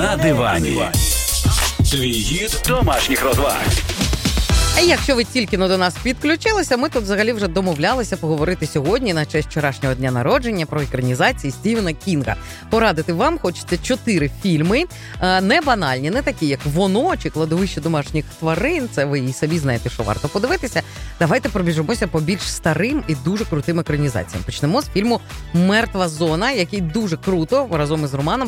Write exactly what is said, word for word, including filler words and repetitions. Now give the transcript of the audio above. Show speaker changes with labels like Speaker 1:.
Speaker 1: На дивані. Твій гід домашніх розваг.
Speaker 2: А якщо ви тільки но до нас підключилися, ми тут взагалі вже домовлялися поговорити сьогодні на честь вчорашнього дня народження про екранізації Стівена Кінга. Порадити вам хочеться чотири фільми, не банальні, не такі, як «Воно» чи «Кладовище домашніх тварин». Це ви і самі знаєте, що варто подивитися. Давайте пробіжимося по більш старим і дуже крутим екранізаціям. Почнемо з фільму «Мертва зона», який дуже круто разом із Романом